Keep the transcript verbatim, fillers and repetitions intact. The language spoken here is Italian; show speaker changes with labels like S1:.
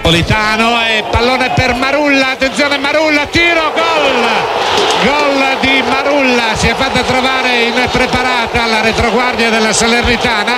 S1: Politano e pallone per Marulla, attenzione Marulla, tiro, gol gol di Marulla, si è fatta trovare impreparata alla retroguardia della Salernitana